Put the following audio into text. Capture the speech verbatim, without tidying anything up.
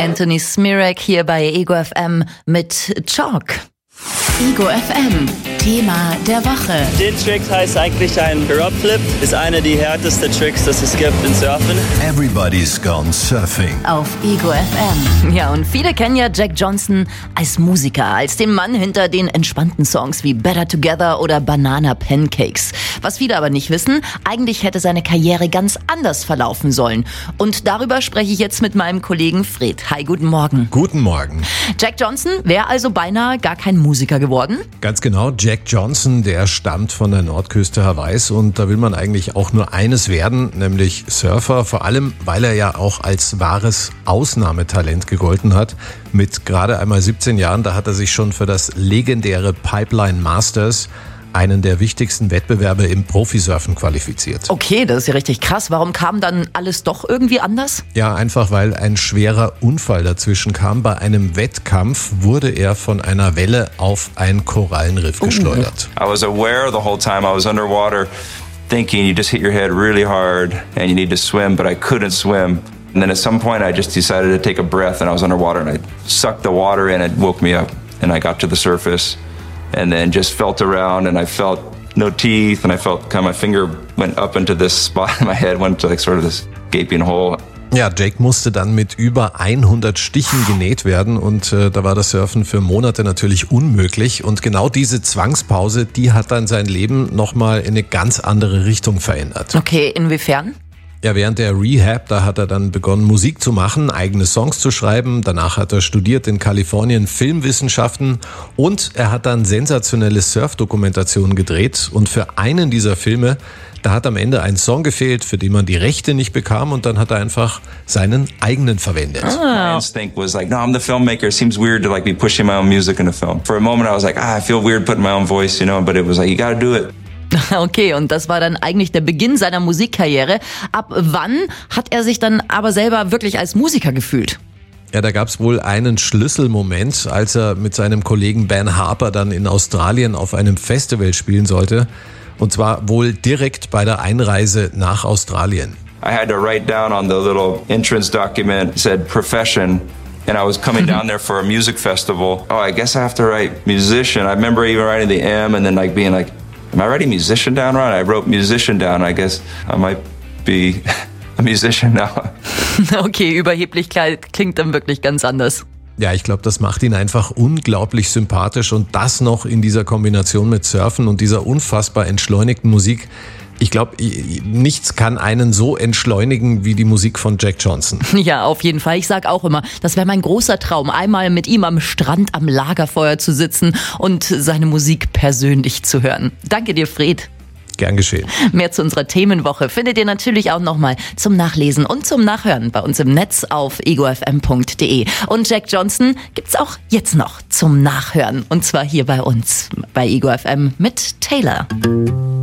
Anthony Smirek hier bei Ego F M mit Chalk. Ego F M, Thema der Woche. Den Trick heißt eigentlich ein Drop Flip. Ist einer der härtesten Tricks, das es gibt in Surfen. Everybody's gone surfing. Auf Ego F M. Ja, und viele kennen ja Jack Johnson als Musiker, als den Mann hinter den entspannten Songs wie Better Together oder Banana Pancakes. Was viele aber nicht wissen, eigentlich hätte seine Karriere ganz anders verlaufen sollen. Und darüber spreche ich jetzt mit meinem Kollegen Fred. Hi, guten Morgen. Guten Morgen. Jack Johnson wäre also beinahe gar kein Musiker geworden? Ganz genau, Jack Johnson, der stammt von der Nordküste Hawaiis und da will man eigentlich auch nur eines werden, nämlich Surfer, vor allem weil er ja auch als wahres Ausnahmetalent gegolten hat. Mit gerade einmal siebzehn Jahren, da hat er sich schon für das legendäre Pipeline Masters, einen der wichtigsten Wettbewerbe im Profisurfen, qualifiziert. Okay, das ist ja richtig krass. Warum kam dann alles doch irgendwie anders? Ja, einfach weil ein schwerer Unfall dazwischen kam. Bei einem Wettkampf wurde er von einer Welle auf ein Korallenriff geschleudert. I was aware the whole time I was underwater, thinking you just hit your head really hard and you need to swim, but I couldn't swim. And then at some point I just decided to take a breath and I was underwater and I sucked the water in and it woke me up and I got to the surface. And then just felt around and I felt no teeth and I felt kind of my finger went up into this spot in my head, went to like sort of this gaping hole. Ja, Jake musste dann mit über hundert Stichen genäht werden und äh, da war das Surfen für Monate natürlich unmöglich. Und genau diese Zwangspause, die hat dann sein Leben nochmal in eine ganz andere Richtung verändert. Okay, inwiefern? Ja, während der Rehab, da hat er dann begonnen, Musik zu machen, eigene Songs zu schreiben. Danach hat er studiert in Kalifornien Filmwissenschaften und er hat dann sensationelle Surfdokumentationen gedreht. Und für einen dieser Filme, da hat am Ende ein Song gefehlt, für den man die Rechte nicht bekam und dann hat er einfach seinen eigenen verwendet. My instinct was like, no, I'm the filmmaker. It seems weird to like be pushing my own music in a film. For a moment I was like, ah, I feel weird putting my own voice, you know, but it was like, you gotta do it. Okay, und das war dann eigentlich der Beginn seiner Musikkarriere. Ab wann hat er sich dann aber selber wirklich als Musiker gefühlt? Ja, da gab's wohl einen Schlüsselmoment, als er mit seinem Kollegen Ben Harper dann in Australien auf einem Festival spielen sollte. Und zwar wohl direkt bei der Einreise nach Australien. I had to write down on the little entrance document, it said profession. And I was coming down there for a music festival. Oh, I guess I have to write musician. I remember even writing the M and then like being like, am I writing musician down right? I wrote musician down. I guess I might be a musician now. Okay, Überheblichkeit klingt dann wirklich ganz anders. Ja, ich glaube, das macht ihn einfach unglaublich sympathisch und das noch in dieser Kombination mit Surfen und dieser unfassbar entschleunigten Musik. Ich glaube, nichts kann einen so entschleunigen wie die Musik von Jack Johnson. Ja, auf jeden Fall. Ich sag auch immer, das wäre mein großer Traum, einmal mit ihm am Strand am Lagerfeuer zu sitzen und seine Musik persönlich zu hören. Danke dir, Fred. Gern geschehen. Mehr zu unserer Themenwoche findet ihr natürlich auch nochmal zum Nachlesen und zum Nachhören bei uns im Netz auf ego f m punkt d e. Und Jack Johnson gibt's auch jetzt noch zum Nachhören. Und zwar hier bei uns bei Ego F M mit Taylor.